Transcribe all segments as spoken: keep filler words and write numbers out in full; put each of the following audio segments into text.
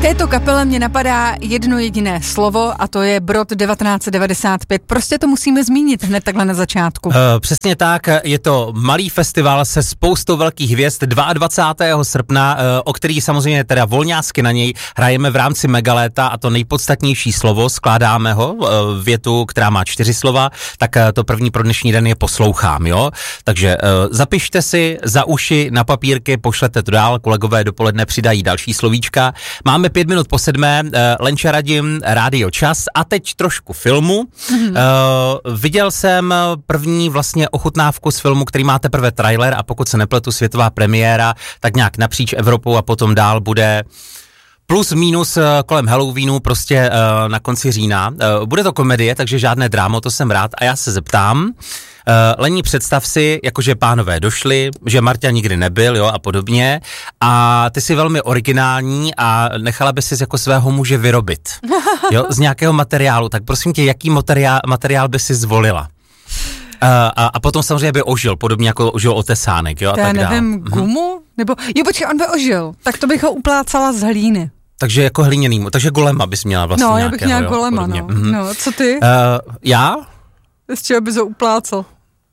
této kapele mě napadá jedno jediné slovo a to je Brod devatenáct set devadesát pět. Prostě to musíme zmínit hned takhle na začátku. Uh, přesně tak, je to malý festival se spoustou velkých hvězd dvacátého druhého srpna, uh, o který samozřejmě teda volňásky na něj hrajeme v rámci Megaléta a to nejpodstatnější slovo, skládáme ho, uh, větu, která má čtyři slova, tak uh, to první pro dnešní den je poslouchám, jo? Takže uh, zapište si za uši na papírky, pošlete to dál, kolegové dopoledne přidají další slovíčka. Máme pět minut po sedmé, uh, Lenča Radim, Rádio Čas a teď trošku filmu. Mm-hmm. Uh, viděl jsem první vlastně ochutnávku z filmu, který má teprve trailer a pokud se nepletu světová premiéra, tak nějak napříč Evropou a potom dál bude plus minus uh, kolem Halloweenu, prostě uh, na konci října. Uh, bude to komedie, takže žádné drámo, to jsem rád a já se zeptám, Uh, Lení, představ si, jakože pánové došli, že Marta nikdy nebyl, jo, a podobně. A ty jsi velmi originální a nechala by si jako svého muže vyrobit, jo, z nějakého materiálu. Tak prosím tě, jaký materiál, materiál by si zvolila? Uh, a, a potom samozřejmě by ožil, podobně jako ožil otesánek, jo, a tak dál. Já nevím, gumu? Nebo, jo, počkej, on by ožil, tak to bych ho uplácala z hlíny. Takže jako hliněnýmu, takže golema bys měla vlastně no, nějakého. No, já bych měla jo, golema, podobně. no. Mm-hmm. No, co ty? Uh, já? Z čeho bys ho uplácal?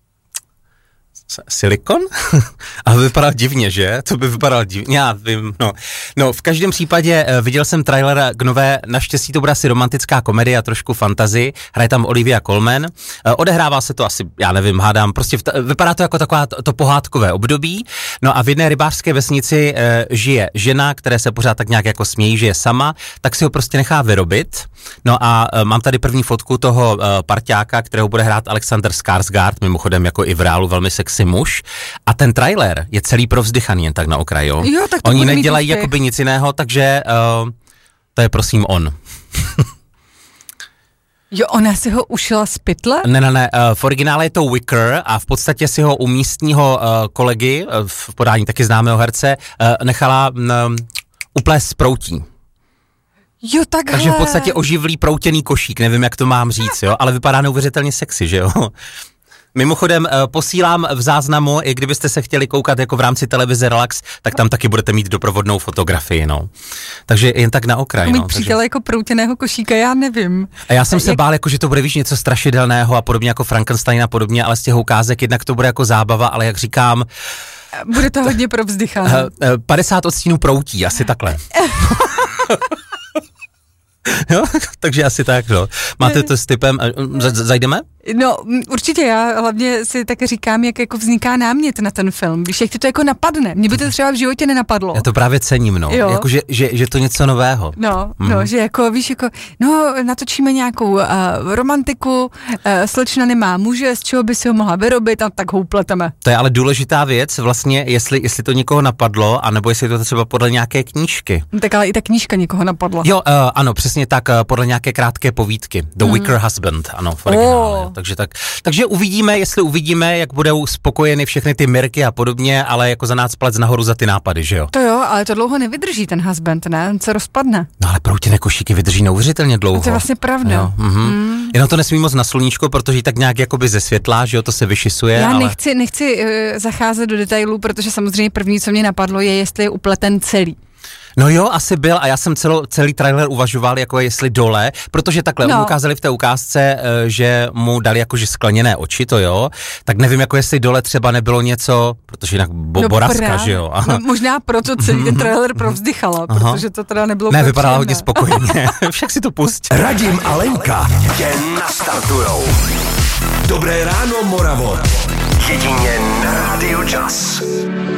Silikon? A vypadal divně, že? To by vypadal divně, já vím, no. No, v každém případě uh, viděl jsem trailer k nové, naštěstí to bude asi romantická komedie a trošku fantasy, hraje tam Olivia Colman, uh, odehrává se to asi, já nevím, hádám, prostě v t- vypadá to jako taková to, to pohádkové období, no a v jedné rybářské vesnici uh, žije žena, které se pořád tak nějak jako smějí, že je sama, tak si ho prostě nechá vyrobit, no a uh, mám tady první fotku toho uh, parťáka, kterého bude hrát Alexander Skarsgård, mimochodem jako i v reálu velmi sexy muž. A ten trailer je celý provzdychaný jen tak na okraji, jo? Jo, tak to oni nedělají jakoby nic jiného, takže uh, to je prosím on. Jo, ona si ho ušila z pytle? Ne, ne, ne, uh, v originále je to Wicker a v podstatě si ho u místního uh, kolegy, uh, v podání taky známého herce, uh, nechala um, uplést z proutí. Jo, takhle. Takže v podstatě oživlý proutěný košík, nevím, jak to mám říct, jo? Ale vypadá neuvěřitelně sexy, že jo? Mimochodem posílám v záznamu, i kdybyste se chtěli koukat jako v rámci televize Relax, tak tam taky budete mít doprovodnou fotografii, no. Takže jen tak na okraj, no. Mít přítel takže... jako proutěného košíka, já nevím. A já jsem a se jak... bál, jako, že to bude víš něco strašidelného a podobně jako Frankenstein a podobně, ale z těch ukázek jednak to bude jako zábava, ale jak říkám... Bude to hodně provzdychané. padesát odstínů proutí, asi takhle. Jo, takže asi tak, no. Máte to s typem, zajdeme? No, určitě, já hlavně si tak říkám, jak jako vzniká námět na ten film, víš, jak ti to jako napadne, mě by to třeba v životě nenapadlo. Já to právě cením, no, jako, že, že, že to něco nového. No, mm. no, že jako, víš, jako, no, natočíme nějakou uh, romantiku, uh, slečna nemá muže, z čeho by si ho mohla vyrobit a tak ho upleteme. To je ale důležitá věc, vlastně, jestli, jestli to někoho napadlo, anebo jestli to třeba podle nějaké knížky. No, tak ale i ta knížka někoho napadla. Jo, uh, ano, přesně tak, uh, podle nějaké krátké povídky. The mm. Wicker Husband, ano, v originále. Oh. Takže, tak, takže uvidíme, jestli uvidíme, jak budou spokojeny všechny ty Mirky a podobně, ale jako za nás palec nahoru za ty nápady, že jo? To jo, ale to dlouho nevydrží ten husband, ne? On se rozpadne. No ale proutěné košíky vydrží neuvěřitelně dlouho. A to je vlastně pravda. Jo, mhm. mm. Jenom to nesmí moc na sluníčko, protože ji tak nějak jakoby zesvětlá, že jo, to se vyšisuje. Já ale... nechci, nechci uh, zacházet do detailů, protože samozřejmě první, co mě napadlo, je, jestli je upleten celý. No jo, asi byl a já jsem celo, celý trailer uvažoval, jako jestli dole, protože takhle no. mu ukázali v té ukázce, že mu dali jakože skleněné oči, to jo, tak nevím, jako jestli dole třeba nebylo něco, protože jinak bo, no boraska, že jo. No, možná proto celý ten trailer provzdychala, Aha. protože to teda nebylo Ne, vypadala hodně spokojeně, však si to pust. Radim a Lenka tě nastartujou. Dobré ráno, Moravo. Jedině na Rádiu Čas.